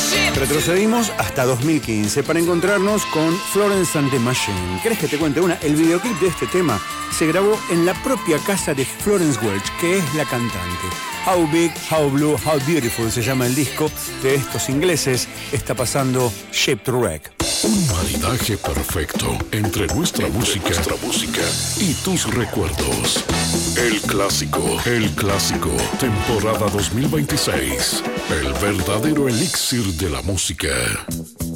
Retrocedimos hasta 2015 para encontrarnos con Florence and the Machine. ¿Querés que te cuente una? El videoclip de este tema se grabó en la propia casa de Florence Welch, que es la cantante. How Big, How Blue, How Beautiful se llama el disco de estos ingleses. Está pasando Shape to Wreck. Un maridaje perfecto entre nuestra música y tus recuerdos. El clásico, temporada 2026. El verdadero elixir de la música.